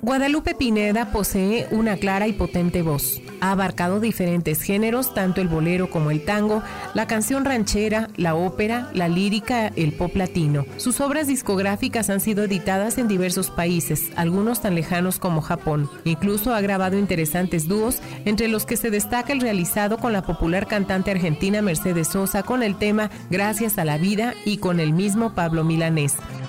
Guadalupe Pineda posee una clara y potente voz. Ha abarcado diferentes géneros, tanto el bolero como el tango, la canción ranchera, la ópera, la lírica, el pop latino. Sus obras discográficas han sido editadas en diversos países, algunos tan lejanos como Japón. Incluso ha grabado interesantes dúos, entre los que se destaca el realizado con la popular cantante argentina Mercedes Sosa con el tema Gracias a la vida y con el mismo Pablo Milanés.